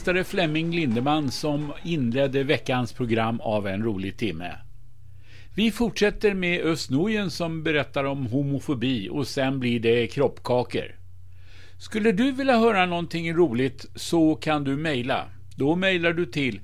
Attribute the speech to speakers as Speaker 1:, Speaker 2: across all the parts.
Speaker 1: mästare Flemming Lindeman som inledde veckans program av En rolig timme. Vi fortsätter med Östnojen som berättar om homofobi och sen blir det kroppkakor. Skulle du vilja höra någonting roligt så kan du mejla. Då mejlar du till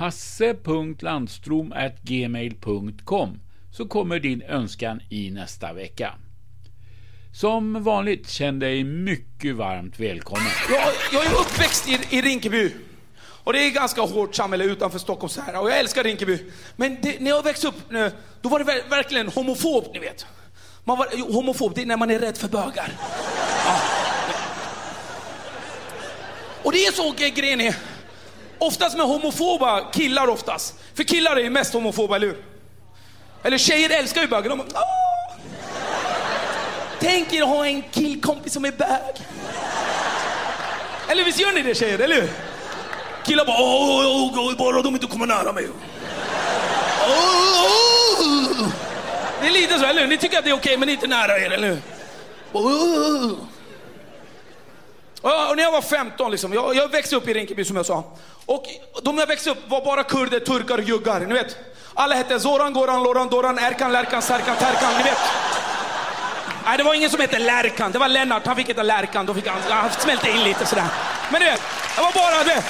Speaker 1: hasse.landstrom@gmail.com så kommer din önskan i nästa vecka. Som vanligt känn dig mycket varmt välkommen.
Speaker 2: Jag är uppväxt i Rinkeby. Och det är ganska hårt samhälle utanför Stockholm så här. Och jag älskar Rinkeby. Men när jag växte upp, då var det verkligen homofob, ni vet. Homofob, det är när man är rädd för bögar. Ja. Och det är så grejen är. Oftast med homofoba killar oftast. För killar är ju mest homofoba, eller hur? Eller tjejer älskar ju bögar. Tänk er att ha en killkompis som är bög. Eller visst gör ni det, tjejer, eller hur? Killar bara, bara de inte kommer nära mig. Det är lite så, eller hur? Ni tycker att det är okej, men inte nära er, eller hur? Och när jag var 15, liksom, jag växte upp i Rinkeby som jag sa. Och de jag växte upp var bara kurder, turkar och juggar, ni vet. Alla hette Zoran, Goran, Loran, Doran, Erkan, Lärkan, Särkan, Tärkan, ni vet. Nej, det var ingen som hette Lärkan, det var Lennart, han fick heta Lärkan, då fick han smälte in lite sådär. Men du vet, det var bara det.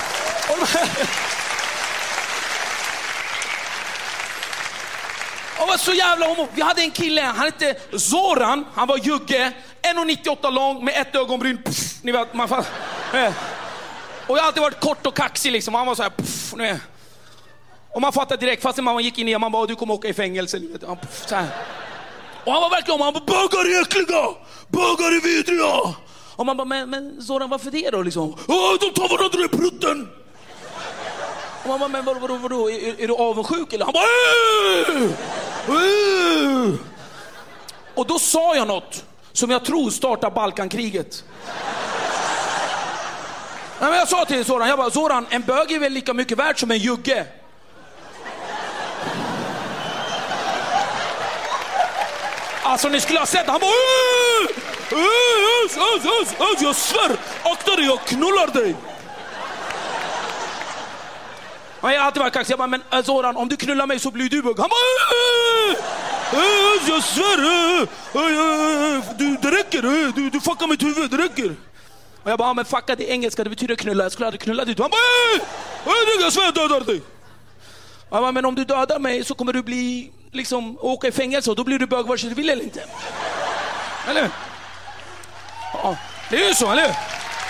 Speaker 2: Och var så jävla homo. Vi hade en kille, han hette Zoran, han var jugge, 1,98 lång med ett ögonbryn, pff, ni vet, man fan. Och jag har alltid varit kort och kaxig liksom, han var så här, pff, ni vet. Och man fattade direkt, fast man gick in i, man bara, du kommer åka i fängelse, ni vet, pff, så här. Och han var verkligen, han bara, bögar är äckliga, bögar är vidriga. Och man bara, men Zoran, varför det då liksom? De tar varandra i prutten. Och man bara, men vadå? Är du avundsjuk eller? Han bara, Och då sa jag något som jag tror startar Balkankriget. Nej, men jag sa till Zoran, jag bara, Zoran, en bög är väl lika mycket värd som en jugge? Alltså ni skulle ha sett, han bara, jag svär, akta dig, jag knullar dig. Och jag har alltid varit kaxig, jag bara, men Zoran, om du knullar mig så blir du bög. Han bara, jag svär, det räcker, du fuckar mitt huvud, det räcker. Och jag bara, men fucka, det är engelska, det betyder knulla, jag skulle aldrig knulla dig. Han bara, jag svär, jag dödar dig. Jag bara, men om du dödar mig så kommer du bli, liksom, åka i fängelse och då blir du bög vare sig du vill eller inte. Eller? Ja, det är ju så, eller?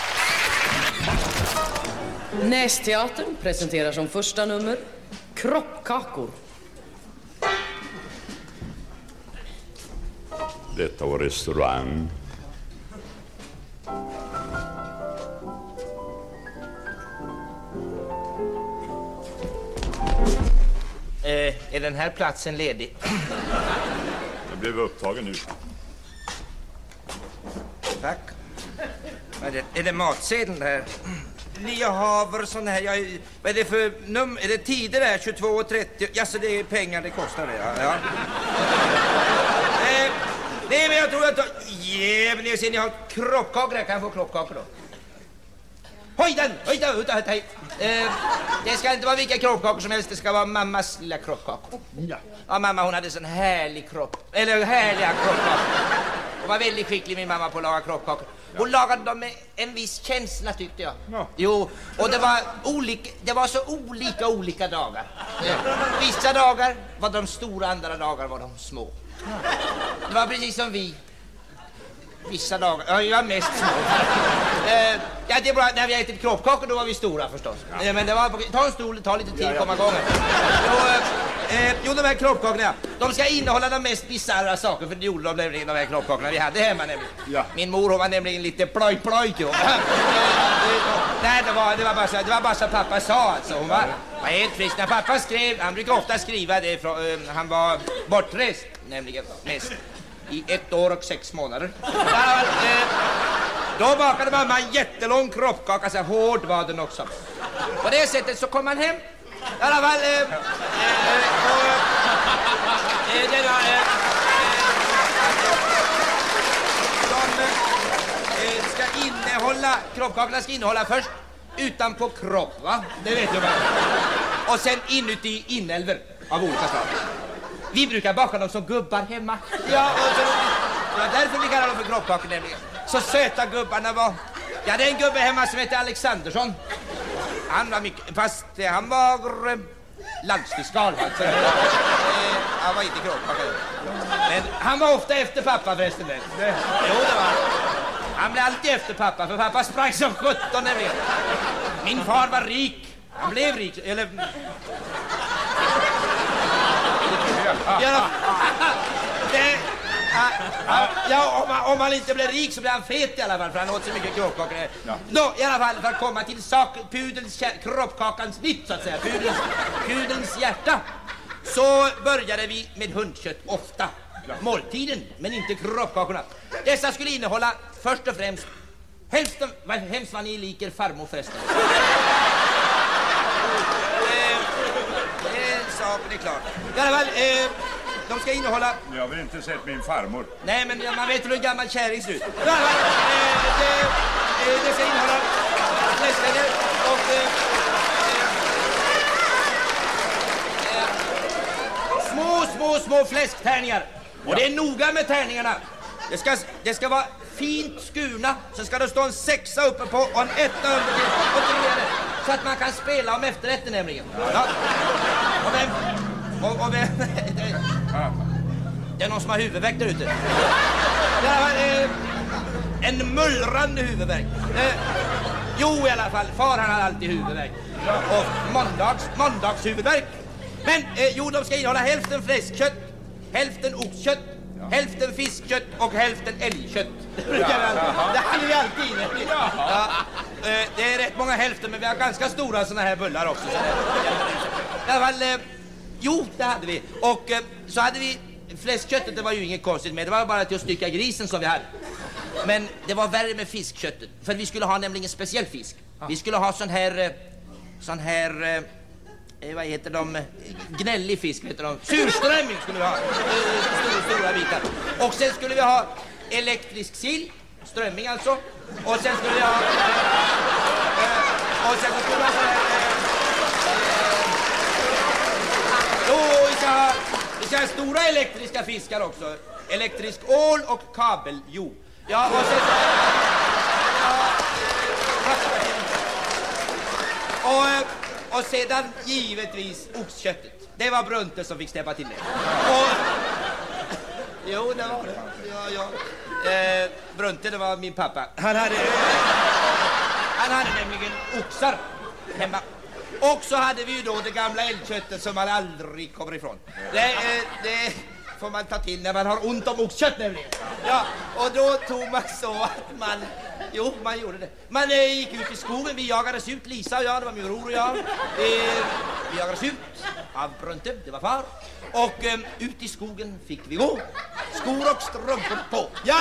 Speaker 3: Nästeatern presenterar som första nummer Kroppkakor.
Speaker 4: Detta var restaurang.
Speaker 5: Är den här platsen ledig?
Speaker 4: Jag blev upptagen nu.
Speaker 5: Tack. Är det matsedeln där? Jag har sån här, vad är det för nummer? Är det tider där? 22:30? Ja, så det är pengar, det kostar det, ja. Nej, men jag tror att... men jag ser ni har kroppkakor där. Kan jag få kroppkakor då? Hojdan! Det ska inte vara vilka kroppkakor som helst. Det ska vara mammas lilla kroppkakor. Ja, mamma hon hade sån härlig kropp. Eller härliga kroppkakor. Hon var väldigt skicklig, min mamma, på att laga kroppkakor. Hon lagade dem med en viss känsla, tyckte jag. Ja. Jo, och det var så olika dagar. Vissa dagar var de stora, andra dagar var de små. Det var precis som vi. Vissa dagar, ja, jag var mest små. Ja, det är bra, när vi ätit kroppkakor då var vi stora förstås. Ja. Men det var, ta en stol, ta lite tid att komma igång. Jo, de här kroppkakorna, de ska innehålla de mest bizarra saker, för det gjorde de nämligen, de här kroppkakorna vi hade hemma nämligen. Ja. Min mor, hon var nämligen lite ploj. Nej, det var bara så pappa sa alltså. Hon var helt frisk. När pappa skrev, han brukar ofta skriva det, han var bortrest nämligen mest. I 1 år och 6 månader. Då bakade mamma en jättelång kroppkaka, så hård var den också. På det sättet så kom man hem. I alla fall... kroppkakorna ska innehålla först utanpå kropp, va? Det vet du väl. Och sen inuti inälver av olika slag. Vi brukar baka dem som gubbar hemma. Ja, och så, det var därför vi kallar dem för kroppkakor nämligen. Så söta gubbarna var. Ja, det är en gubbe hemma som heter Alexandersson. Han var mycket, fast han var landsfiskal. Alltså. Han var inte kroppkakor. Men han var ofta efter pappa förresten. Jo, det var han. Han blev alltid efter pappa, för pappa sprang som 17 nämligen. Min far var rik. Han blev rik, eller... Ja, om han inte blev rik så blev han fet i alla fall, för han åt så mycket kroppkakor. Nå, i alla fall, för att komma till kroppkakans nytt, så att säga, pudelns hjärta, så började vi med hundkött ofta. Måltiden, men inte kroppkakorna. Dessa skulle innehålla först och främst hemskt vad ni liker farmor förresten. Saken är klart. I alla fall, de ska innehålla...
Speaker 4: Jag har väl inte sett min farmor.
Speaker 5: Nej, men man vet hur en gammal kärring ser ut. I alla fall, det ska innehålla fläsklägger och... små fläsktärningar. Och det är noga med tärningarna. Det ska vara fint skurna. Sen ska det stå en 6 uppe på och en 1 under och 3. Så att man kan spela om efterrätten nämligen. Ja. Och vem det är någon som har huvudvärk där ute. En mullrande huvudvärk. Jo, i alla fall, far han har alltid huvudvärk. Och måndags huvudvärk. Men de ska innehålla hälften fläskkött, hälften oxkött, hälften fiskkött och hälften älgkött. Det hade vi alltid inne. Ja, det är rätt många hälften, men vi har ganska stora såna här bullar också. I alla fall, det hade vi. Och så hade vi fläskköttet, det var ju inget konstigt med. Det var bara till att stycka grisen som vi hade. Men det var värre med fiskköttet. För vi skulle ha nämligen speciell fisk. Vi skulle ha sån här vad heter de? Gnällig fisk heter de. Surströmming skulle vi ha. Stora bitar. Och sen skulle vi ha elektrisk sill. Strömming alltså. Och sen skulle vi ha... och sen skulle vi ha sån här... vi ska ha stora elektriska fiskar också. Elektrisk ål och kabeljo. Ja, och sen... Och sedan givetvis oxköttet. Det var Brunte som fick stäppa till det. Och... Jo, det var det. Ja. Brunte, det var min pappa. Han hade nämligen oxar hemma. Och så hade vi ju då det gamla älgköttet som man aldrig kommer ifrån. Det får man ta till när man har ont om oxkött nämligen. Ja, och då tog man så att man gjorde det. Man gick ut i skogen, vi jagades ut, Lisa och jag, det var min bror och jag. Vi jagades ut av Brunte, det var far. Och ut i skogen fick vi gå. Skor och strumpor på. Ja,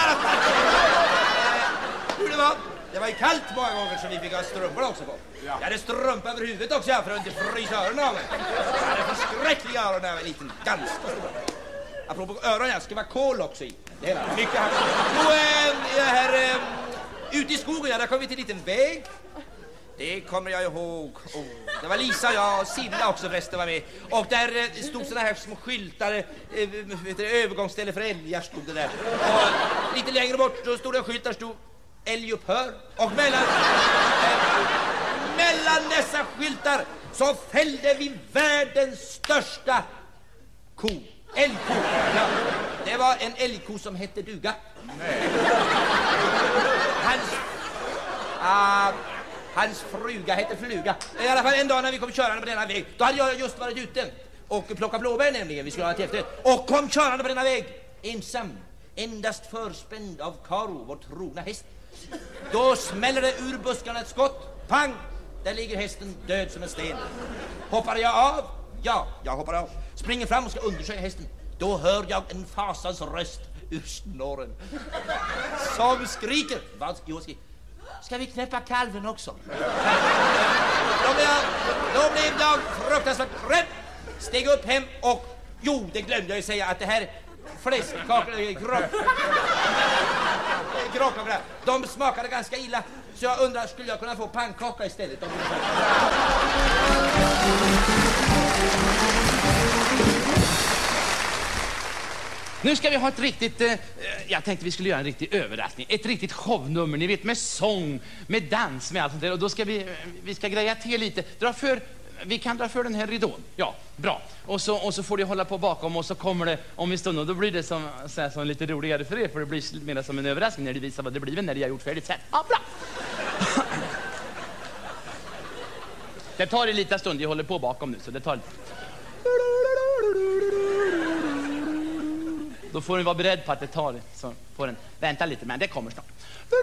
Speaker 5: hur det var. Det var ju kallt många gånger så vi fick ha strumpor också på. Jag hade strumpa över huvudet också för att inte frysa öronen av mig. Jag hade förskräckliga öron när jag var liten. Ganska stora. Apropå öron, jag ska vara kol också i. Det är mycket här. Ute i skogen, där kom vi till en liten väg. Det kommer jag ihåg. Det var Lisa, jag och Silla också förresten var med. Och där stod såna här små skyltar, övergångsställe för älgar stod det där. Och lite längre bort då stod en skylt där stod älgupphör. Och mellan dessa skyltar så fällde vi världens största ko. Älgko. Ja. Det var en älgko som hette Duga. Nej. Hans fruga hette Fluga. I alla fall en dag när vi kom körande på denna väg, då hade jag just varit ute och plockat blåbär nämligen. Vi skulle ha ett efterrätt. Och kom körande på denna väg ensam, endast förspänd av Karo, vår trogna häst. Då smäller det ur buskarna ett skott. Pang! Där ligger hästen död som en sten. Hoppade jag av? Ja, jag hoppade av. Springer fram och ska undersöka hästen. Då hör jag en fasans röst ur snorren som skriker. Vad? Jo, ska vi knäppa kalven också? Då blev jag fruktansvärt rädd. Steg upp hem och... Jo, det glömde jag säga att det här fläskkakorna är kropp. gråkakorna. De smakade ganska illa. Så jag undrar, skulle jag kunna få pannkaka istället?
Speaker 2: Nu ska vi ha ett riktigt, jag tänkte vi skulle göra en riktig överraskning. Ett riktigt shownummer, ni vet, med sång, med dans, med allt sånt där. Och då ska vi ska greja till lite. Vi kan dra för den här ridån. Ja, bra. Och så får du hålla på bakom och så kommer det om en stund. Och då blir det som lite roligare för er. För det blir mer som en överraskning när det visar vad det blir när jag har gjort färdigt sen. Ja, bra. Det tar en liten stund, jag håller på bakom nu. Så det tar lite. Då får ni vara beredd på att det tar det. Så får den vänta lite, men det kommer snart.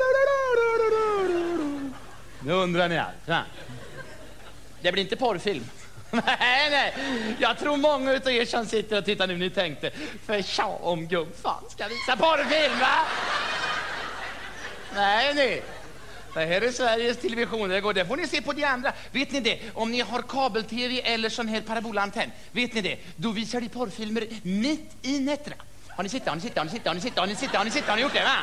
Speaker 2: Nu undrar ni allt. Ja. Det blir inte porrfilm. nej. Jag tror många utav er som sitter och tittar nu, ni tänkte, för tja om gubbfan ska visa porrfilm, va? Nej. Det här är Sveriges Television, det får ni se på de andra. Vet ni det? Om ni har kabel-tv eller sån här parabolantenn, vet ni det? Då visar de porrfilmer mitt i nätterna. Har ni sett? Har ni gjort det, va?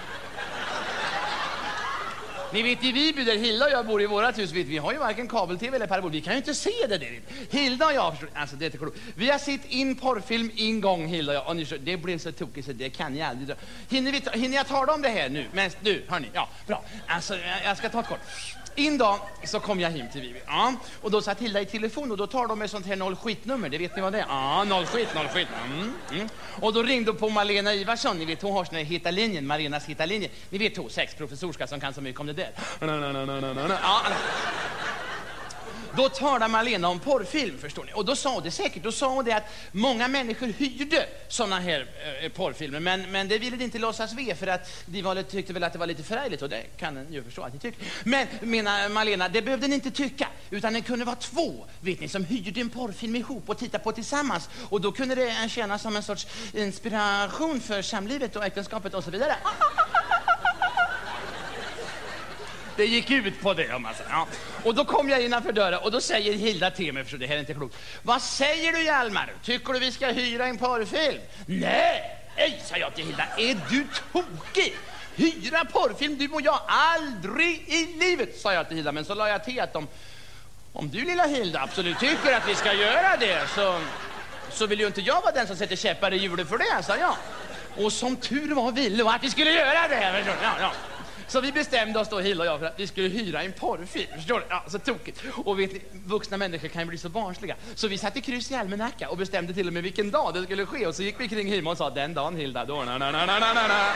Speaker 2: Ni vet i Viby där Hilda och jag bor i vårat hus, vi har ju varken kabel-tv eller parabol. Vi kan ju inte se det där. Hilda och jag, alltså det är klokt. Vi har sett in porrfilm en gång, Hilda och jag, och ni, det blev så tokigt så det kan ni aldrig dra. Hinner jag tala om det här nu? Men nu, hörni, ja, bra. Alltså, jag ska ta ett kort. En dag så kom jag hem till Vivi. Ja, och då satt Hilda i telefon och då tar de med sånt här 0-skit-nummer. Det vet ni vad det är? Ja, 0-skit. Och då ringde på Malena Ivarsson. Ni vet, hon har sån här heta linjen, Marenas heta linje. Ni vet hon, sexprofessorska som kan så mycket om det där. Ja. Då talade Malena om porrfilm, förstår ni. Och då sa hon det att många människor hyrde såna här porrfilmer. Men det ville de inte låtsas vid för att de tyckte väl att det var lite förärligt. Och det kan en ju förstå att ni tycker. Men, menar Malena, det behövde ni inte tycka. Utan det kunde vara två, vet ni, som hyrde en porrfilm ihop och tittade på tillsammans. Och då kunde det tjäna som en sorts inspiration för samlivet och äktenskapet och så vidare. Det gick ut på det, om man säger. Ja. Och då kom jag innanför dörren och då säger Hilda till mig, för det här är inte klokt. Vad säger du, Hjalmar? Tycker du vi ska hyra en porrfilm? Nej, sa jag till Hilda. Är du tokig? Hyra porrfilm, du och jag, aldrig i livet, sa jag till Hilda. Men så la jag till att om du, lilla Hilda, absolut tycker att vi ska göra det, så vill ju inte jag vara den som sätter käppar i hjulet för det, sa jag. Och som tur var ville och att vi skulle göra det. Ja. Så vi bestämde oss då, Hilda och jag, för att vi skulle hyra en porrfilm. Förstår du? Ja, så tokigt. Och vet ni, vuxna människor kan ju bli så barnsliga. Så vi satte kryss i almanacka och bestämde till och med vilken dag det skulle ske. Och så gick vi kring hemma och sa, den dagen, Hilda, då, na.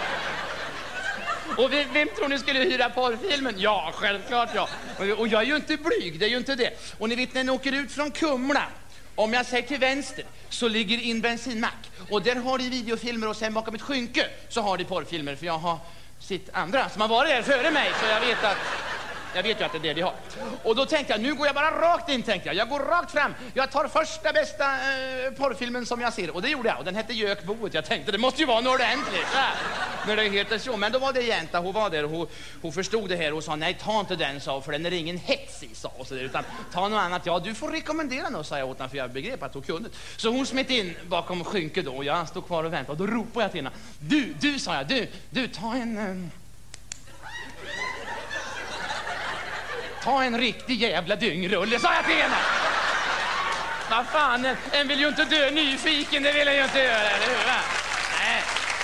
Speaker 2: Och vem tror ni skulle hyra porrfilmen? Ja, självklart ja. Och jag är ju inte blyg, det är ju inte det. Och ni vet, när ni åker ut från Kumla, om jag säger till vänster så ligger en bensinmack. Och där har de videofilmer och sen bakom ett skynke så har de porrfilmer. För jag har sitt andra som har varit där före mig, så jag vet ju att det är det de har. Och då tänkte jag, nu går jag bara rakt in, tänkte jag. Jag går rakt fram. Jag tar första bästa porrfilmen som jag ser. Och det gjorde jag. Och den hette Gökboet. Jag tänkte, det måste ju vara något ordentligt. När det heter så. Men då var det Jänta, hon var där och hon förstod det här och sa, nej, ta inte den, sa, för den är ingen hets i, sa, och så där, utan ta något annat. Ja, du får rekommendera något, sa jag åt henne, för jag begrep att hon kunde. Så hon smet in bakom skynket då och jag stod kvar och väntade. Och då ropade jag till henne, du, sa jag, du, ta en riktig jävla dyngrulle, sa jag till henne. Vad fan, en vill ju inte dö nyfiken, det vill jag ju inte göra, eller hur, va? Nej.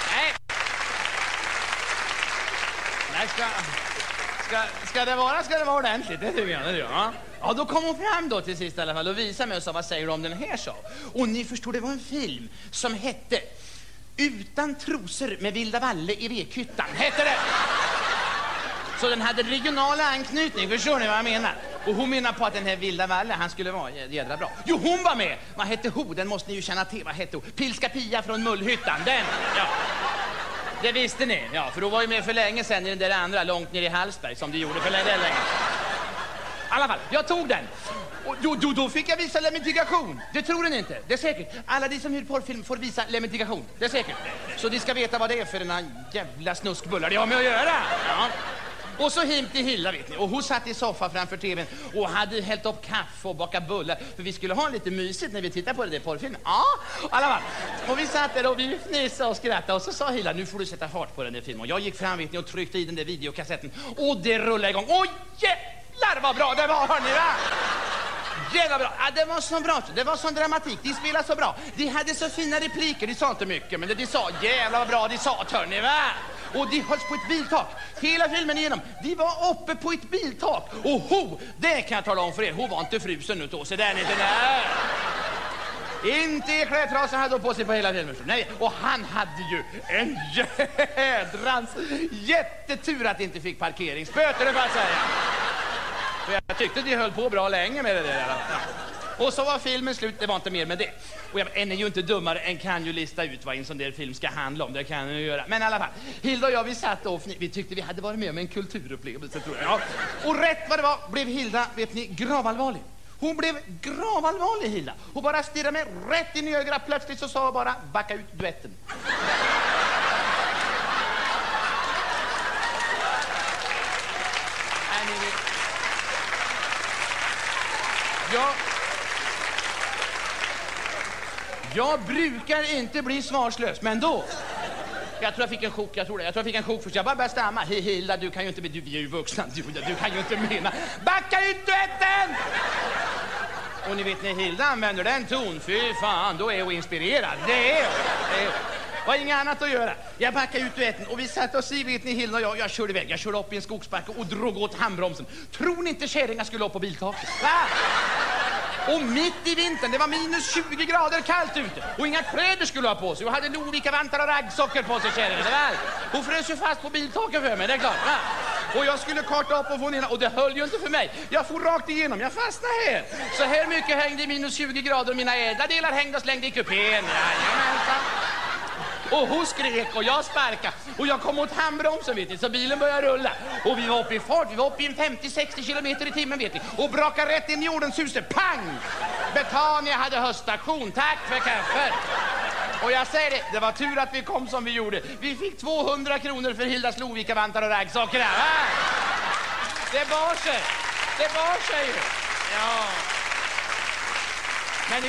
Speaker 2: Ska det vara ordentligt, det tycker jag. Ja, då kom hon fram då till sist i alla fall och visade mig och sa, vad säger du om den här, så? Och ni förstår, det var en film som hette Utan trosor med Vilda Valle i Vekhyttan, hette det. Så den hade regionala anknytning, förstår ni vad jag menar? Och hon menar på att den här Vilda Valle, han skulle vara jädra bra. Jo, hon var med! Vad hette hon? Den måste ni ju känna till. Vad hette hon? Pilska Pia från Mullhyttan, den! Ja. Det visste ni, ja, för då var ju med för länge sedan i den där andra, långt ner i Hallsberg, som de gjorde för länge. I alla fall, jag tog den. Och då fick jag visa lemitigation. Det tror ni inte, det är säkert. Alla de som hyr porrfilm får visa lemitigation, det är säkert. Så de ska veta vad det är för den här jävla snuskbullar de har med att göra. Ja.
Speaker 6: Och så hem till Hilda, vet ni. Och hon satt i soffan framför tvn och hade hällt upp kaffe och bakat bullar. För vi skulle ha lite mysigt när vi tittade på det där porrfilmen. Ja, i alla fall. Och vi satt där och vi fnissade och skrattade. Och så sa Hilda, nu får du sätta fart på den där filmen. Och jag gick fram, vet ni, och tryckte i den där videokassetten. Och det rullade igång. Åh, jävlar vad bra det var, hörni, va? Jävla bra. Ja, det var så bra. Det var sån dramatik. De spelade så bra. De hade så fina repliker. De sa inte mycket, men det de sa, jävla vad bra de sa, hörni, va? Och de hölls på ett biltak. Hela filmen igenom. De var uppe på ett biltak. Och det kan jag tala om för er. Hon var inte frusen nu då. Så den inte där. Inte klädtrasan hade hon på sig på hela filmen. Nej, och han hade ju en jädrans jättetur att inte fick parkeringsböter, det får jag säga. För jag tyckte de höll på bra länge med det där. Ja. Och så var filmen slut, det var inte mer med det. Och en är ju inte dummare än kan ju lista ut vad en sån där film ska handla om. Det kan jag ju göra. Men i alla fall, Hilda och jag, vi satt och vi tyckte vi hade varit med om en kulturupplevelse, tror jag. Ja. Och rätt vad det var blev Hilda, vet ni, gravallvarlig. Hon blev gravallvarlig, Hilda. Hon bara stirrade mig rätt in i ögat. Plötsligt så sa hon bara, backa ut duetten. Jag brukar inte bli svarslös, men då... Jag tror jag fick en chock, jag tror jag fick en chock, för jag bara började stamma. Hilda, du kan ju inte... Vi är ju vuxna, du kan ju inte mena... Backa ut duetten! Och ni vet, när Hilda använder den ton, fy fan, då är hon inspirerad. Det är var inget annat att göra. Jag backade ut duetten och vi satt och si, vet ni, Hilda och jag körde iväg. Jag körde upp i en skogsbacke och drog åt handbromsen. Tror ni inte kärringar skulle upp på biltaket? Va? Och mitt i vintern, det var minus 20 grader kallt ute. Och inga kläder skulle ha på sig. Och hade Lovikka-vantar och raggsocker på sig, kärringen. Hon frös ju fast på biltaket för mig, det är klart. Va? Och jag skulle karta upp och få ner, och det höll ju inte för mig. Jag får rakt igenom, jag fastnade här. Så här mycket hängde i minus 20 grader och mina ädla delar hängde och slängde i kupén. Jajamensan. Och hon skrek och jag sparkade. Och jag kom åt handbromsen, vet ni, så bilen började rulla. Och vi var uppe i fart, vi var uppe i en 50-60 kilometer i timmen, vet ni. Och brakade rätt in i jordens huset, pang! Betania hade höststation, tack för kaffe. Och jag säger det var tur att vi kom som vi gjorde. Vi fick 200 kronor för Hildas Lovikka-vantar och raggsocker, va? Det bar sig ju. Ja. Men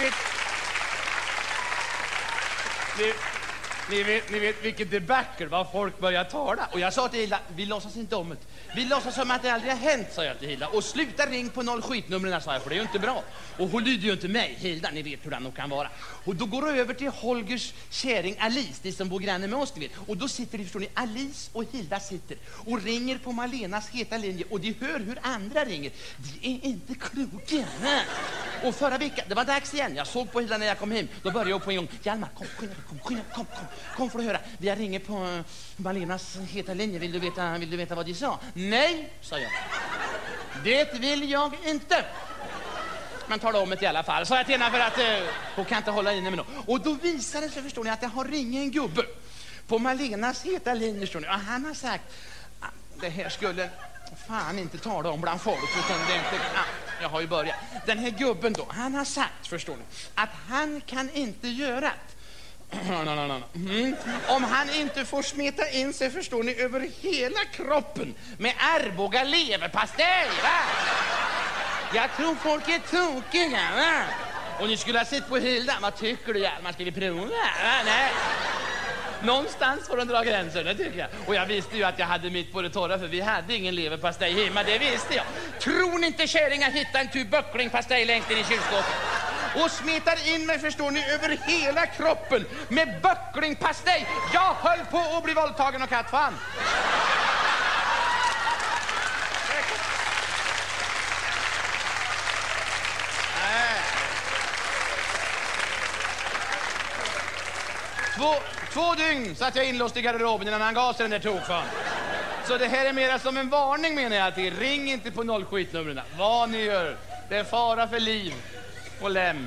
Speaker 6: ni vet vilket debacle, vad folk börjar tala. Och jag sa till Hilda, vi låtsas inte om det. Vi låtsas som att det aldrig har hänt, sa jag till Hilda. Och sluta ring på 0-skitnumren, sa jag, för det är ju inte bra. Och hon lyder ju inte mig, Hilda, ni vet hur det nog kan vara. Och då går du över till Holgers käring Alice, de som bor granne med oss, ni vet. Och då sitter de, förstår ni, Alice och Hilda sitter och ringer på Malenas heta linje. Och de hör hur andra ringer. De är inte kloka. Och förra veckan, det var dags igen. Jag såg på Hilda när jag kom hem. Då började jag på en gång, Hjalmar, kom för att höra. Vi ringer på Malenas heta linje. Vill du veta vad de sa? Nej, sa jag. Det vill jag inte. Men tala om det i alla fall. Så jag till henne, för att hon kan inte hålla inne med något. Och då visade det sig, förstår ni, att det har ringt en gubbe på Malenas heta linje, förstår ni. Och han har sagt, det här skulle fan inte tala om bland folk, utan det är inte... jag har ju börjat. Den här gubben då, han har sagt, förstår ni, att han kan inte göra det. Om han inte får smeta in sig, förstår ni, över hela kroppen med Arboga leverpastej, va? Jag tror folk är tokiga, va? Och ni skulle ha sett på Hilda, vad tycker du, Hjalmar, ska vi prova? Va? Nej. Någonstans får de dra gränser, det tycker jag. Och jag visste ju att jag hade mitt på det torra, för vi hade ingen leverpastej hemma, det visste jag. Tror ni inte kärringar hitta en tub böcklingpastej längst in i kylskåpet? Och smetar in mig, förstår ni, över hela kroppen med böcklingpastej. Jag höll på att bli våldtagen och kattfan. Två dygn satt jag inlåst i garderoben innan han gav sig den där tokfan. Så det här är mera som en varning, menar jag till. Ring inte på 0-skitnumren. Vad ni gör, det är fara för liv och lem.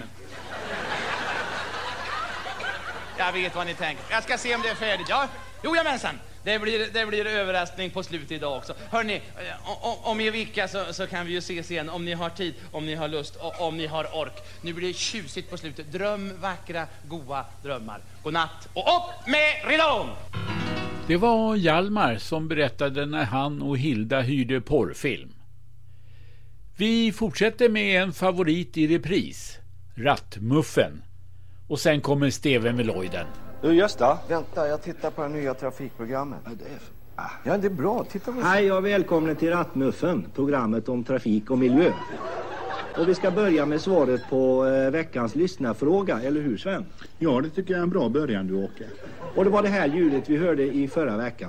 Speaker 6: Jag vet vad ni tänker. Jag ska se om det är färdigt. Ja, jamensan. Det blir överraskning på slutet idag också. Hörrni, om i vecka så kan vi ju ses igen, om ni har tid, om ni har lust och om ni har ork. Nu blir det tjusigt på slutet. Dröm vackra, goda drömmar. God natt och upp med ridån!
Speaker 1: Det var Hjalmar som berättade när han och Hilda hyrde porrfilm. Vi fortsätter med en favorit i repris, Rattmuffen. Och sen kommer Steven med Lloyden.
Speaker 7: Du Gösta, vänta, jag tittar på det nya trafikprogrammet. Ja, det är bra, titta på det.
Speaker 8: Hej och välkommen till Rattmuffen, programmet om trafik och miljö. Och vi ska börja med svaret på veckans lyssnarfråga, eller hur Sven?
Speaker 9: Ja, det tycker jag är en bra början du Åke.
Speaker 8: Och det var det här ljudet vi hörde i förra veckan.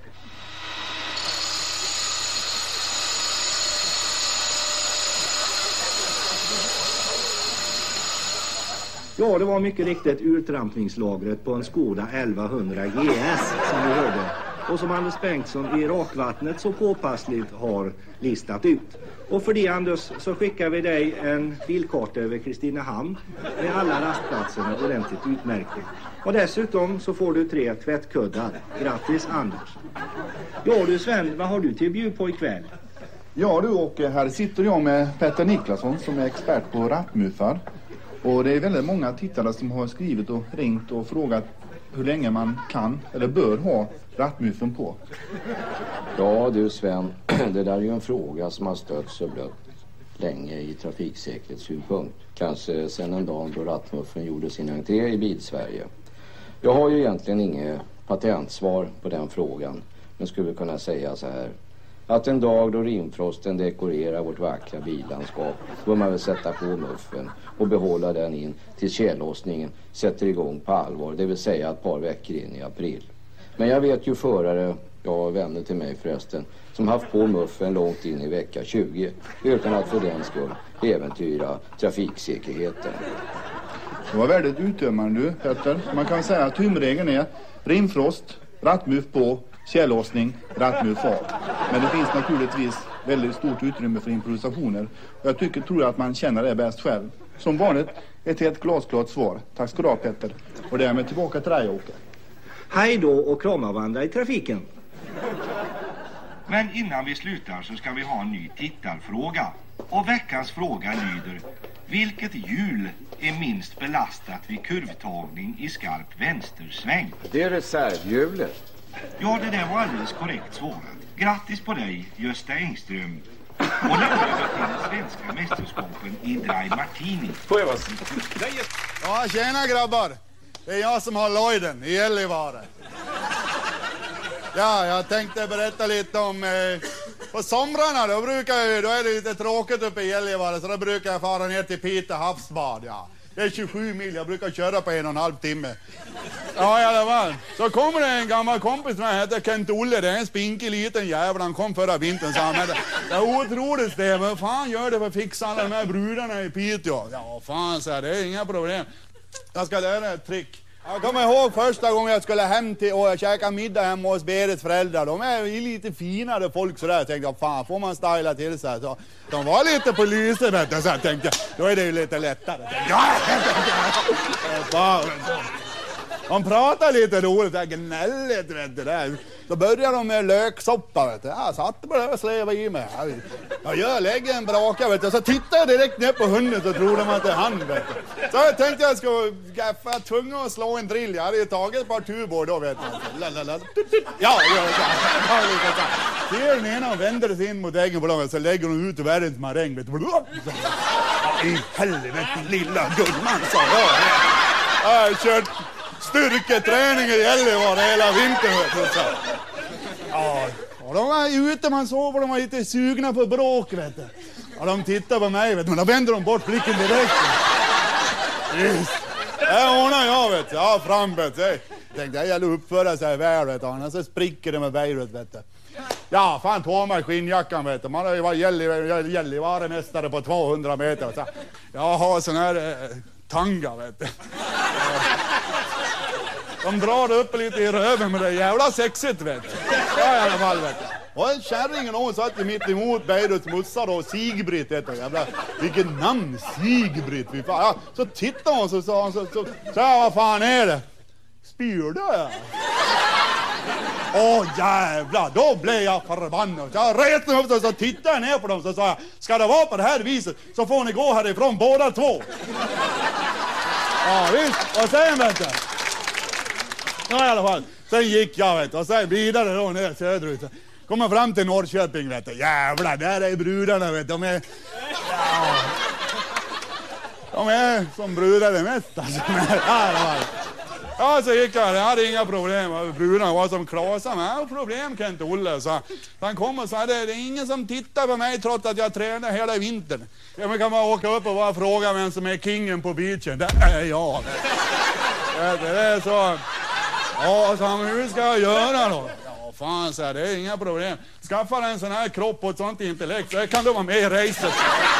Speaker 8: Ja, det var mycket riktigt urtrampningslagret på en Skoda 1100 GS som vi hörde. Och som Anders Bengtsson i Rakvattnet så påpassligt har listat ut. Och för det Anders så skickar vi dig en bilkarta över Kristinehamn med alla rastplatserna ordentligt utmärkta. Och dessutom så får du 3 tvättkuddar. Grattis Anders. Ja du Sven, vad har du till bjud på ikväll?
Speaker 9: Ja du Åke, här sitter jag med Petter Niklasson som är expert på rattmuffar. Och det är väldigt många tittare som har skrivit och ringt och frågat hur länge man kan eller bör ha rattmuffen på.
Speaker 10: Ja du Sven, det där är ju en fråga som har stötts och blött länge i trafiksäkerhetssynpunkt. Kanske sedan en dag då rattmuffen gjorde sin entré i Bilsverige. Jag har ju egentligen inget patentsvar på den frågan, men skulle kunna säga så här. Att en dag då rimfrosten dekorerar vårt vackra billandskap bör man väl sätta på muffen och behålla den in till tjällossningen sätter igång på allvar, det vill säga ett par veckor in i april. Men jag vet ju förare, jag har vänner till mig förresten, som haft på muffen långt in i vecka 20 utan att för den skull äventyra trafiksäkerheten.
Speaker 9: Det var väldigt uttömmande du Petter. Man kan säga att tumregeln är rimfrost, rattmuff på, tjällossning, rattmuff av. Men det finns naturligtvis väldigt stort utrymme för improvisationer. Och jag tror att man känner det bäst själv. Som vanligt, ett helt glasklart svar. Tack ska du ha Petter. Och därmed tillbaka till dig Åke.
Speaker 8: Hej då och krama varandra i trafiken.
Speaker 11: Men innan vi slutar så ska vi ha en ny tittarfråga. Och veckans fråga lyder: vilket hjul är minst belastat vid kurvtagning i skarp vänstersväng?
Speaker 7: Det är reservhjulet.
Speaker 11: Ja, det där var alldeles korrekt svarat. Grattis på dig, Gösta Engström. Och nu över till svenska mästerskapen i Dry Martini.
Speaker 7: Får jag vara
Speaker 9: Ja, tjena grabbar. Det är jag som har Lloyden i Gällivare. Ja, jag tänkte berätta lite om... på somrarna då är det lite tråkigt uppe i Gällivare, så då brukar jag fara ner till Piteå havsbad, ja. Det är 27 mil, jag brukar köra på 1,5 timme. Ja, i alla fall. Så kommer det en gammal kompis som heter Kent Olle, det är en spinkig liten jävel, han kom förra vintern, så han det är otroligt det, men fan gör det för att fixa alla de här brudarna i Piteå. Ja, fan, så det är inga problem. Jag ska lära ett trick. Jag kommer ihåg första gången jag skulle hem till och käka middag hemma hos Berets föräldrar. De är ju lite finare folk sådär. Jag tänkte, fan får man styla till sig? Så de var lite på lyset, vet du. Så jag tänkte, då är det ju lite lättare. De pratar lite roligt, gnälligt, vet du där. Så började de med löksoppa, vet du. Jag satt på det och slävade i mig. Jag lägger en braka, vet du. Så tittar jag direkt ner på hunden så tror de att det är han, vet du. Så jag tänkte jag skulle gaffa tvungen att slå en drill. Jag hade ju tagit ett par tubor då, vet du. Ja, så. Ser den ena och vänder sig in mot äggen på dem, så lägger hon ut världens maräng, vet du. I helvete, lilla gumman, sa jag. Jag har kört styrketräning i Gällivare hela vintern. Ja, och de var ute, man såg, de var lite sugna på bråk, vet du. Och de tittar på mig, vet du, men då vänder de bort blicken direkt. Det ordnar jag, vet du. Ja, fram, vet du. Jag tänkte, jag gäller uppföra sig väl, vet du. Annars så spricker det med vädret, vet du. Ja, fan, på mig skinnjackan, vet du. Man har ju varit Gällivare-mästare på 200 meter. Så jag har sån här tanga, vet du. De drar upp lite i röven, men det är jävla sexigt, vet du. Ja, i alla fall, vet du. Och en kärringen, hon satt ju mitt emot Beirut mussar och Sigbritt, vet du. Jävla, vilket namn, Sigbritt. Ja, så tittade hon så sa hon så vad fan är det? Spyrde jag? Åh jävlar, då blev jag förbannad. Jag reste upp och så tittade jag ner på dem så sa jag, ska det vara på det här viset så får ni gå härifrån båda två. Ja visst, och sen vet du. Ja i alla fall. Sen gick jag, vet du, och sen vidare då ner söderut. Kommer fram till Norrköping, vet du. Jävlar, där är brudarna, vet du. De är som brudar är mest, alltså. Ja, så gick jag, jag hade inga problem. Brudarna var som Klasa, men jag har problem, Kent-Olle. Så han kom och sa, det är ingen som tittar på mig trots att jag tränar hela vintern. Jag kan bara åka upp och bara fråga vem som är kingen på beachen. Det är jag. Det är så. Ja, så han, hur ska jag göra då? Ja, fan, så här, det är inga problem. Skaffa en sån här kropp och ett sånt intellekt, så kan du vara med i racet.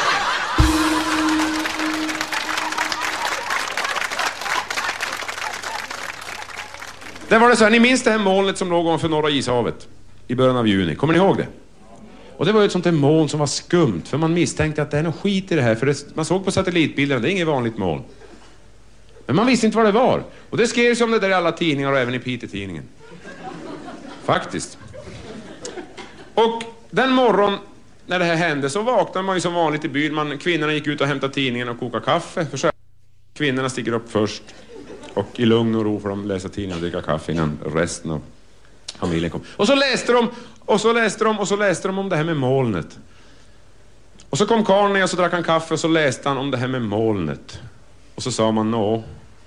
Speaker 12: Det var det så här, ni minns det här molnet som låg ovanför Norra ishavet i början av juni. Kommer ni ihåg det? Och det var ju ett sånt där moln som var skumt, för man misstänkte att det är något skit i det här, för det, man såg på satellitbilderna, det är inget vanligt moln. Men man visste inte vad det var. Och det skrevs om det där i alla tidningar och även i Piteå-tidningen. Faktiskt. Och den morgon när det här hände så vaknade man ju som vanligt i byn. Kvinnorna gick ut och hämtade tidningen och kokade kaffe. För kvinnorna stiger upp först. Och i lugn och ro får de läsa tidningen och dricka kaffe innan resten av familjen kom. Och så läste de, och så läste de, och så läste de om det här med molnet. Och så kom karln ner och så drack han kaffe och så läste han om det här med molnet. Och så sa man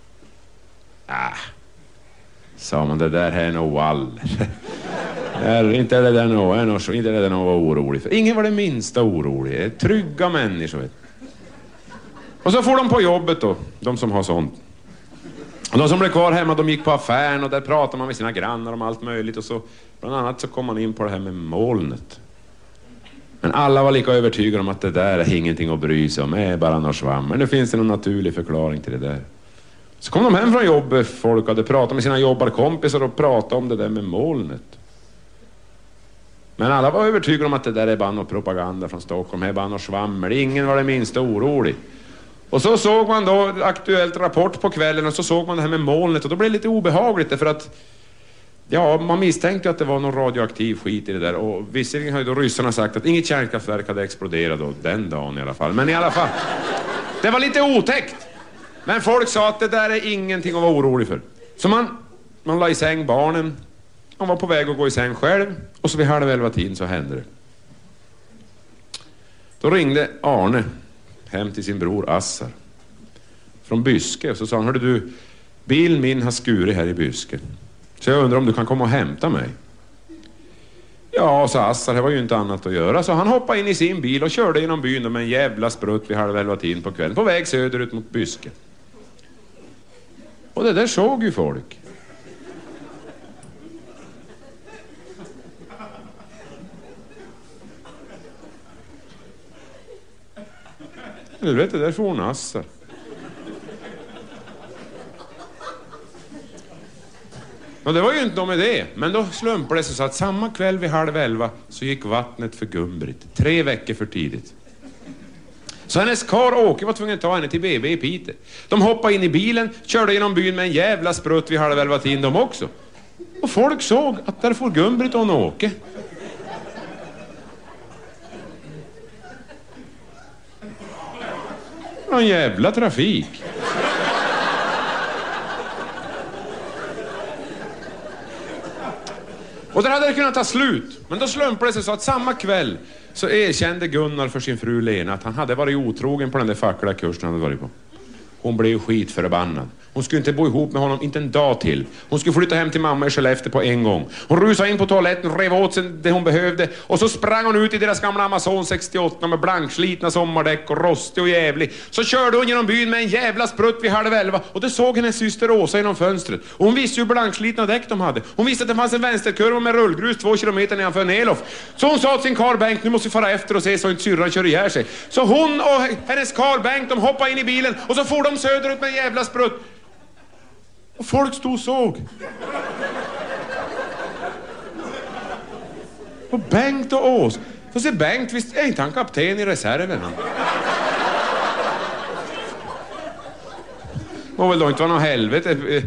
Speaker 12: sa man, det där här är nog wall. Inte är det där nog var orolig för. Ingen var det minsta orolig. Trygga människor, vet. Och så får de på jobbet då, de som har sånt. Och de som blev kvar hemma, de gick på affären och där pratade man med sina grannar om allt möjligt. Och så bland annat så kom man in på det här med molnet. Men alla var lika övertygade om att det där är ingenting att bry sig om, är bara något svamm. Men det finns en naturlig förklaring till det där. Så kom de hem från jobbet, folk hade pratat med sina jobbarkompisar och pratat om det där med molnet. Men alla var övertygade om att det där är bara något propaganda från Stockholm, är bara något svammel. Ingen var det minsta orolig. Och så såg man då Aktuellt Rapport på kvällen och så såg man det här med molnet och då blev det lite obehagligt därför att man misstänkte att det var någon radioaktiv skit i det där och visserligen har ju då ryssarna sagt att inget kärnkraftverk hade exploderat då, den dagen i alla fall. Men i alla fall, det var lite otäckt. Men folk sa att det där är ingenting att vara orolig för. Så man la i säng barnen, man var på väg att gå i säng själv och så vid 22:30 så hände det. Då ringde Arne hem till sin bror Assar från Byske och så sa han, hörde du, bilen min har skurit här i Byske. Så jag undrar om du kan komma och hämta mig. Ja, sa Assar, det var ju inte annat att göra. Så han hoppade in i sin bil och körde genom byn med en jävla sprutt vid 22:30 på kvällen. På väg söderut mot Byske. Och det där såg ju folk. Du vet, det där får hon Assar. Och det var ju inte med det. Men då slumpade det sig så att samma kväll vid 22:30 så gick vattnet för Gumbrit. 3 veckor för tidigt. Så hennes kar Åke var tvungen att ta henne till BB i Piteå. De hoppade in i bilen, körde genom byn med en jävla sprutt vid 22:30 de också. Och folk såg att där får Gumbrit och Åke. Någon jävla trafik. Och där hade det kunnat ta slut. Men då slumpade det sig så att samma kväll så erkände Gunnar för sin fru Lena att han hade varit otrogen på den där fackliga kursen han hade varit på. Hon blev skitförbannad. Hon skulle inte bo ihop med honom, inte en dag till. Hon skulle flytta hem till mamma i Skellefteå på en gång. Hon rusade in på toaletten, rev åt sig det hon behövde. Och så sprang hon ut i deras gamla Amazon 68 med blankslitna sommardäck och rostig och jävlig. Så körde hon genom byn med en jävla sprutt vid 22:30. Och det såg hennes syster Åsa genom fönstret. Och hon visste ju hur blankslitna däck de hade. Hon visste att det fanns en vänsterkurva med rullgrus 2 kilometer nedanför Nelof. Så hon sa till sin karl Bengt, nu måste vi fara efter och se så inte syrran kör ihjäl sig. Så hon och hennes karl Bengt, de hoppade in i bilen och så for de söderut med en jävla sprutt. Och folk stod och såg. Och Bengt och Ås. Så ser Bengt, visst är inte han kapten i reserven? Och väl då inte var någon helvete.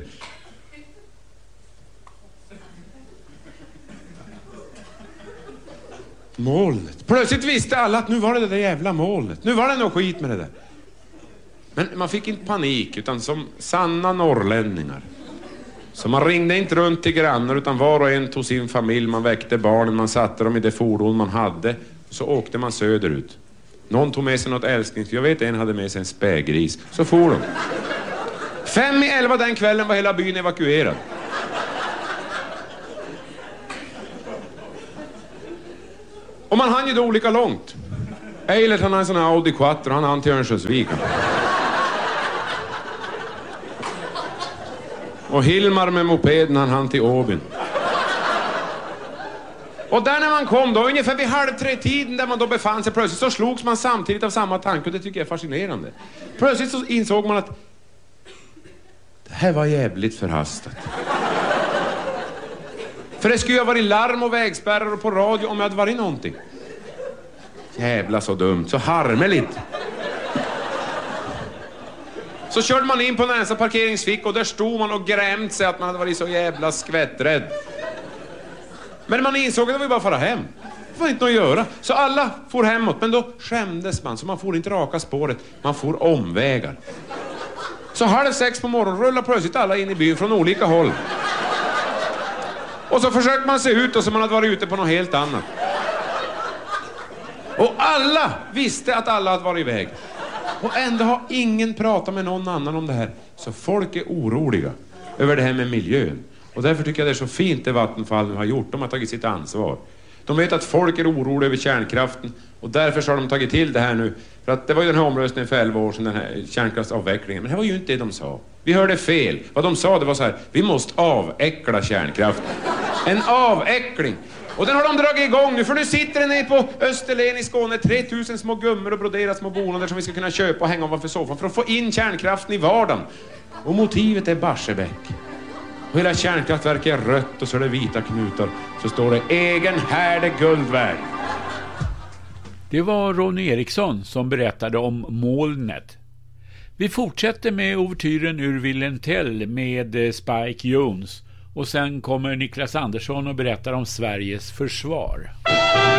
Speaker 12: Molnet. Plötsligt visste alla att nu var det där jävla molnet. Nu var det något skit med det där. Men man fick inte panik utan som sanna norrlänningar Så man ringde inte runt till grannar utan var och en tog sin familj. Man väckte barnen, man satte dem i det fordon man hade. Och så åkte man söderut. Någon tog med sig något älsklings. Jag vet en hade med sig en spägris. Så for de. 5:11 den kvällen var hela byn evakuerad. Och man hann ju då olika långt. Eilert han har en sån här Audi Quattro, han hann till Örnsköldsvik. Och Hilmar med mopeden han hann till Åbyn. Och där när man kom då, ungefär vid 2:30 där man då befann sig, plötsligt så slogs man samtidigt av samma tanke och det tycker jag är fascinerande. Plötsligt så insåg man att det här var jävligt förhastat. För det skulle ju ha varit larm och vägspärrar och på radio om jag hade varit någonting. Jävla så dumt, så harmeligt. Så körde man in på nästa parkeringsfick och där stod man och grämt sig att man hade varit så jävla skvätträdd. Men man insåg att det var bara fara hem. Det var inte något att göra. Så alla for hemåt, men då skämdes man. Så man får inte raka spåret, man får omvägar. Så 5:30 på morgonen rullar plötsligt alla in i byn från olika håll. Och så försökte man se ut och så man hade varit ute på något helt annat. Och alla visste att alla hade varit iväg. Och ändå har ingen pratat med någon annan om det här. Så folk är oroliga över det här med miljön. Och därför tycker jag det är så fint det Vattenfall nu har gjort. De har tagit sitt ansvar. De vet att folk är oroliga över kärnkraften. Och därför har de tagit till det här nu. För att det var ju den här omröstningen för 11 år sedan, den här kärnkraftsavvecklingen. Men det var ju inte det de sa. Vi hörde fel. Vad de sa det var så här: vi måste avveckla kärnkraften. En avveckling. Och den har de dragit igång nu, för nu sitter den nere på Österlen i Skåne 3000 små gummor och broderat små bonader som vi ska kunna köpa och hänga ovanför soffan för att få in kärnkraften i vardagen. Och motivet är Barsebäck. Och hela kärnkraftverket är rött och så är det vita knutar. Så står det: egen härde guld värd.
Speaker 1: Det var Ronny Eriksson som berättade om molnet. Vi fortsätter med ouvertyren ur Wilhelm Tell med Spike Jones. Och sen kommer Niklas Andersson och berättar om Sveriges försvar.